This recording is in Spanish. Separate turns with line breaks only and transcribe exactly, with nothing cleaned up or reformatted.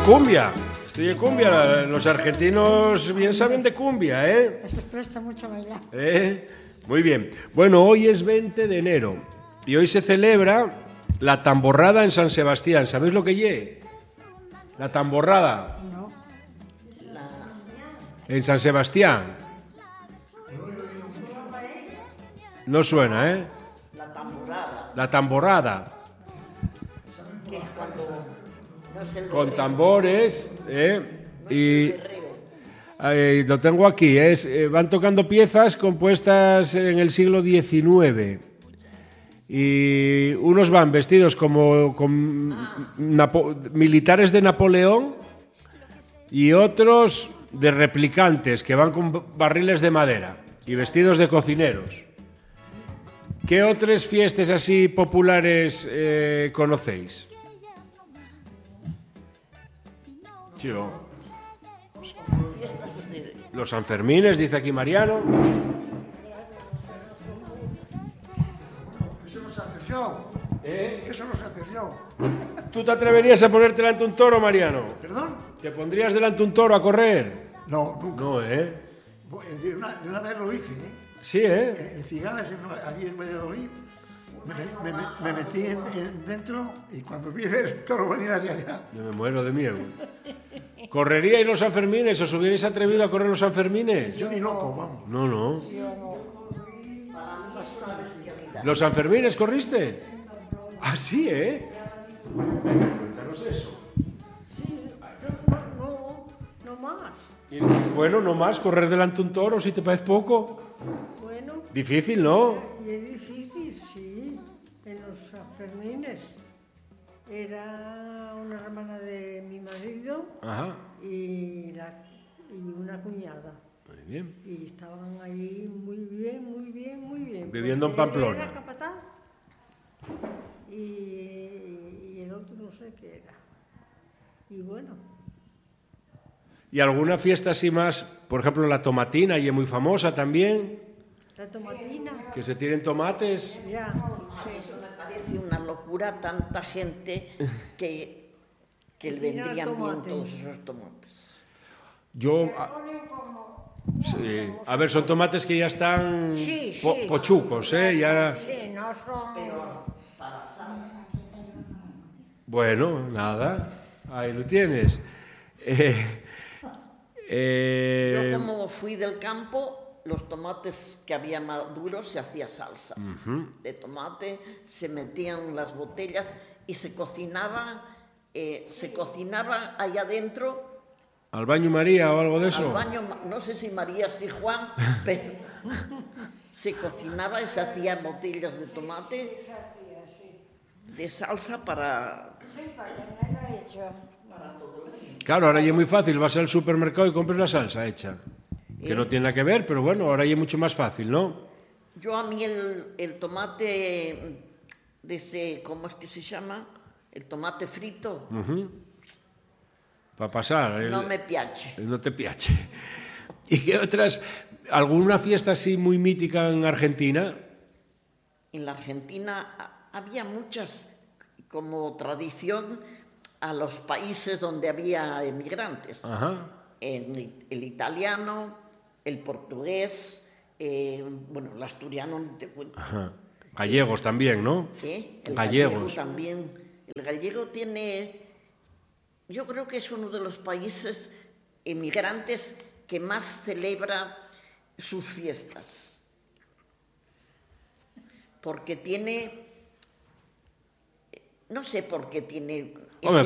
cumbia. Estoy de cumbia. Los argentinos bien saben de cumbia, ¿eh?
Se presta mucho a bailar.
¿Eh? Muy bien. Bueno, hoy es veinte de enero y hoy se celebra la tamborrada en San Sebastián. ¿Sabéis lo que lle? La tamborrada.
No.
En San Sebastián. No suena, ¿eh?
La tamborrada.
La tamborrada.
Que es cuando no es el
Con
berreo,
tambores, ¿eh?
no es
Y
el berreo.
eh, lo tengo aquí, es, eh, van tocando piezas compuestas en el siglo diecinueve. Y unos van vestidos como con napo- militares de Napoleón y otros de replicantes que van con barriles de madera y vestidos de cocineros. ¿Qué otras fiestas así populares eh, conocéis? Yo.
Fiestas de...
Los Sanfermines, dice aquí Mariano.
Eso no se hace yo.
¿Eh?
Eso no se hace yo.
¿Tú te atreverías a ponerte delante un toro, Mariano?
¿Perdón?
¿Te pondrías delante un toro a correr?
No, nunca.
No, ¿eh?
De una, de una vez lo hice, ¿eh?
Sí, ¿eh?
En Cigalas, en, allí en Valladolid, me, me, me, me metí en, en dentro y cuando vi el toro venir hacia allá,
Yo me muero de miedo. ¿Correríais los Sanfermines? ¿Os hubierais atrevido a correr los Sanfermines?
yo ni loco, vamos.
No, no.
Yo no.
¿Los Sanfermines corriste? Ah, sí, ¿eh? Venga, cuéntanos eso.
Sí, no, no, no más.
Y, bueno, no más, correr delante un toro, si te parece poco.
Bueno,
Difícil, ¿no?
y es difícil, sí, en los Sanfermines. Era una hermana de mi marido
Ajá.
y, la, y una cuñada.
Muy bien.
Y estaban ahí muy bien, muy bien, muy bien.
Viviendo en
porque él
Pamplona.
Era capataz y, y el otro no sé qué era. Y bueno,
¿Y alguna fiesta así más? Por ejemplo, la tomatina, y es muy famosa también.
la tomatina,
Que se tiren tomates.
ya.
Eso me parece una locura, tanta gente que, que le
Que tira
vendrían bien
tomate.
todos esos tomates.
Yo. a- sí. A ver, son tomates que ya están
Sí,
po-
sí.
pochucos, ¿eh? Ya.
Sí, no son...
Bueno, nada. Ahí lo tienes. Eh, eh,
Yo como fui del campo, los tomates que había maduros se hacía salsa de tomate, se metían las botellas y se cocinaba, eh, se cocinaba allá adentro,
¿Al baño María o algo de eso?
al baño, no sé si María sí Juan, pero se cocinaba y se hacían botellas de tomate, de salsa para...
Claro, ahora ya es muy fácil. Vas al supermercado y compras la salsa hecha. Que no tiene nada que ver, pero bueno, ahora ya es mucho más fácil, ¿no?
Yo a mí el, el tomate de ese, ¿cómo es que se llama? El tomate frito,
Para pasar. el-
no me piace.
No te piache. ¿Y qué otras? ¿Alguna fiesta así muy mítica en Argentina?
En la Argentina ha- había muchas, como tradición, a los países donde había emigrantes.
Ajá.
En el, el italiano, el portugués, eh, bueno, el asturiano, ni te cuento.
Ajá. Gallegos también, ¿no?
¿Qué? El
Gallegos.
gallego también. El gallego tiene, yo creo que es uno de los países emigrantes que más celebra sus fiestas. Porque tiene, no sé por qué tiene...
Hombre,